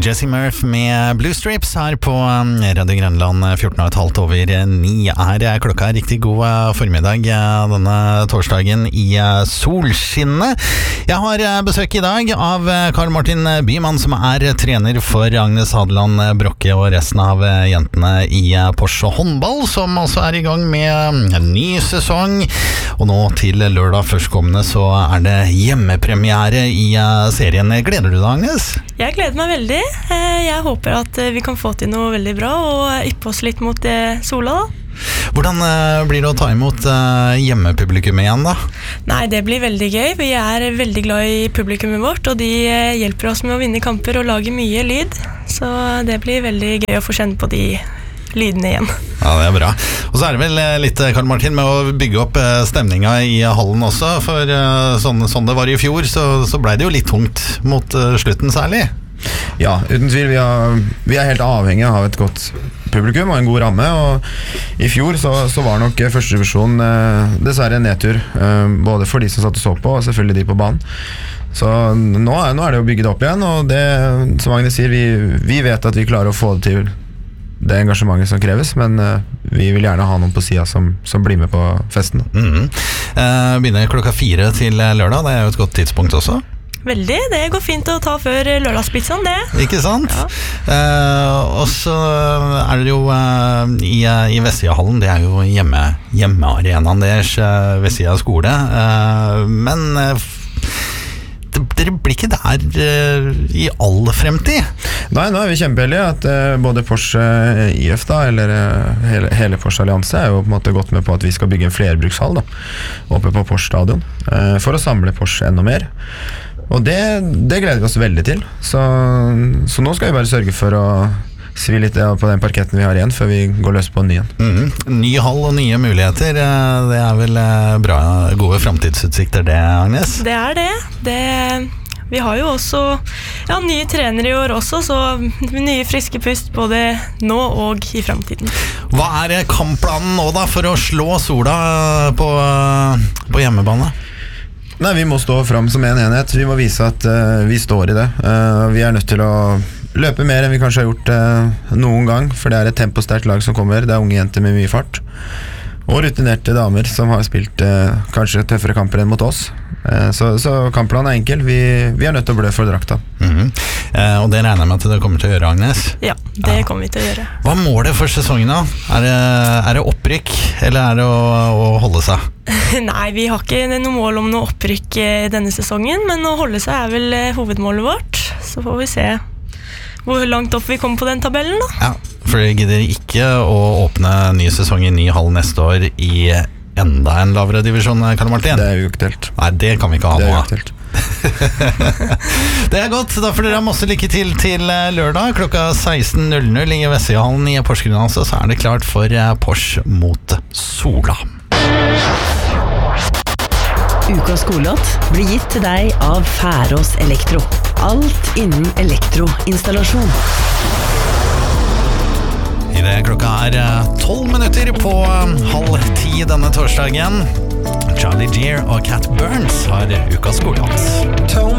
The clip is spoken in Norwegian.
Jesse Murph med Blue Strips her på Radio Grønland 14,5 over 9 er klokka. Riktig god formiddag denne torsdagen i solskinnet. Jeg har besøk i dag av Karl Martin Bymann, som er trener for Agnes Hadeland Brokke og resten av jentene i Porsche håndball, som også er i gang med en ny sesong. Og nå til lørdag førstkommende så er det hjemmepremiere i serien. Gleder du deg, Agnes? Jeg gleder meg veldig. Jeg håper at vi kan få til noe veldig bra og yppe oss litt mot Sola da. Hvordan blir det å ta imot hjemmepublikum igjen da? Nei, det blir veldig gøy. Vi er veldig glad i publikummet vårt, og de hjelper oss med å vinne kamper og lage mye lyd. Så det blir veldig gøy å få kjenne på de lydene igjen. Ja, det er bra. Og så er det vel litt, Karl Martin, med å bygge opp stemninga i hallen også, for sånn det var i fjor, så ble det jo litt tungt mot slutten særlig. Ja, uten tvil. Vi er helt avhengige av et godt publikum og en god ramme, og i fjor så var nok første divisjon dessverre en nedtur, både for de som satt og så på, og selvfølgelig de på banen. Så nå er det å bygge det opp igjen, og det, som Agnes sier, vi vet at vi klarer å få det til det engasjementet som kreves, men vi vil gjerne ha noen på siden som blir med på festen. Begynner klokka 4 til lørdag, det er jo et godt tidspunkt også. Veldig, det går fint å ta før lørdagspizzaen, det. Ikke sant? Ja. Og så er det jo i Vestsida-hallen, det er jo hjemmearenaen deres ved siden av skole, men dere blir ikke der i all fremtid? Nei, nå er vi kjempeheldige at både Porsche IF da, eller hele Porsche Allianse er jo på en måte gått med på at vi skal bygge en flerbrukshall da, oppe på Porsche stadion, for å samle Porsche enda mer. Og det gleder vi oss veldig til, så nå skal vi bare sørge for å svi litt på den parketten vi har igjen før vi går løs på en ny igjen. Ny hall og nye muligheter, det er vel bra, gode fremtidsutsikter det, Agnes? Det er det. Vi har jo også nye trenere i år også, så nye friske pust både nå og i fremtiden. Hva er kampplanen nå da for å slå Sola på hjemmebane? Nei, vi må stå frem som en enhet. Vi må vise at vi står i det. Vi er nødt til å løpe mer enn vi kanskje har gjort noen gang, for det er et temposterkt lag som kommer. Det er unge jenter med mye fart. Og rutinerte damer som har spilt kanskje tøffere kamper enn mot oss. Så kampplanen er enkel. Vi er nødt til å blø for drakta. Og det regner jeg med at det kommer til å gjøre, Agnes? Ja, det kommer vi til å gjøre. Hva er målet for sesongen da? Er det opprykk, eller er det å holde seg? Nei, vi har ikke noe mål om noe opprykk denne sesongen, men å holde seg er vel hovedmålet vårt. Så får vi se hvor langt opp vi kommer på den tabellen da. Ja, for det gidder ikke å åpne ny sesong i ny hall neste år i enda en lavere divisjon, Karl Martin? Det er jo ikke helt. Nei, det kan vi ikke ha nå. Det er jo ikke helt. Det er godt, da får dere ha masse lykke til lørdag klokka 16.00 i Vestsida-hallen i Porsgrunn, så er det klart for Porsche mot Sola. Ukas skolelåt blir gitt til deg av Færås Elektro. Alt innen elektroinstallasjon. I det klokka 12 minutter på 9:30 denne torsdagen. Charlie Gear og Cat Burns har ukas skolelåt.